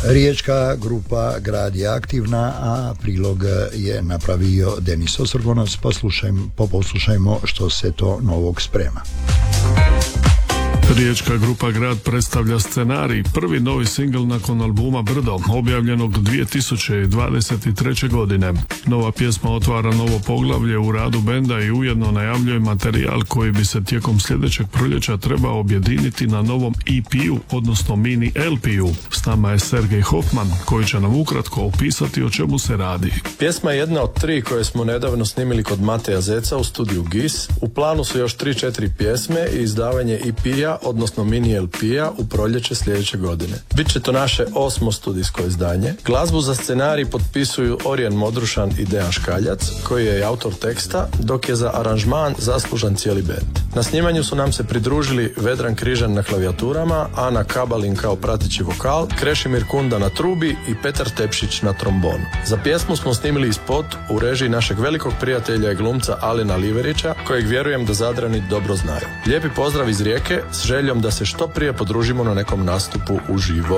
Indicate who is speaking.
Speaker 1: Riječka grupa Grad je aktivna, a prilog je napravio Denis Osrgonac, poslušajmo što se to novog sprema.
Speaker 2: Riječka grupa Grad predstavlja Scenarij, prvi novi singl nakon albuma Brdo, objavljenog 2023. godine. Nova pjesma otvara novo poglavlje u radu benda i ujedno najavljuje materijal koji bi se tijekom sljedećeg proljeća trebao objediniti na novom EP-u, odnosno mini LP-u. S nama je Sergej Hoffman, koji će nam ukratko opisati o čemu se radi.
Speaker 3: Pjesma je jedna od 3 koje smo nedavno snimili kod Mateja Zeca u studiju GIS. U planu su još 3-4 pjesme i izdavanje EP-a, odnosno mini LP-a u proljeće sljedeće godine. Biće to naše 8. studijsko izdanje. Glazbu za Scenarij potpisuju Orijan Modrušan i Dejan Škaljac, koji je autor teksta, dok je za aranžman zaslužan cijeli bend. Na snimanju su nam se pridružili Vedran Križan na klavijaturama, Ana Kabalin kao prateći vokal, Krešimir Kunda na trubi i Petar Tepšić na trombonu. Za pjesmu smo snimili i spot u režiji našeg velikog prijatelja i glumca Alina Liverića, kojeg vjerujem da Zadrani dobro znaju. Lijepi pozdrav iz Rijeke s željom da se što prije podružimo na nekom nastupu uživo.